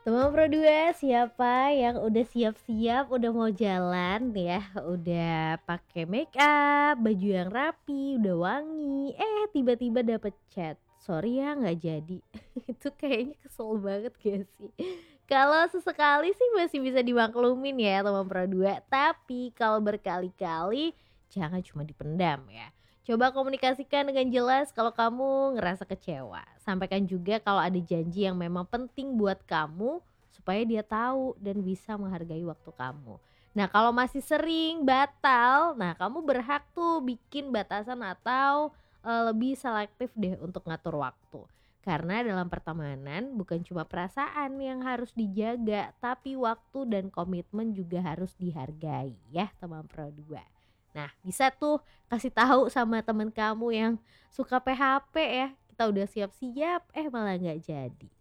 Teman Pro 2, siapa yang udah siap-siap, udah mau jalan ya, udah pakai make up, baju yang rapi, udah wangi, tiba-tiba dapet chat, "Sorry ya nggak jadi." Itu kayaknya kesel banget gak sih? Kalau sesekali sih masih bisa dimaklumin ya teman Pro 2, tapi kalau berkali-kali jangan cuma dipendam ya. Coba komunikasikan dengan jelas kalau kamu ngerasa kecewa. Sampaikan juga kalau ada janji yang memang penting buat kamu supaya dia tahu dan bisa menghargai waktu kamu. Nah, kalau masih sering batal, nah kamu berhak tuh bikin batasan atau lebih selektif deh untuk ngatur waktu. Karena dalam pertemanan bukan cuma perasaan yang harus dijaga, tapi waktu dan komitmen juga harus dihargai ya teman Pro 2. Nah, bisa tuh kasih tahu sama temen kamu yang suka PHP ya, kita udah siap-siap, malah nggak jadi.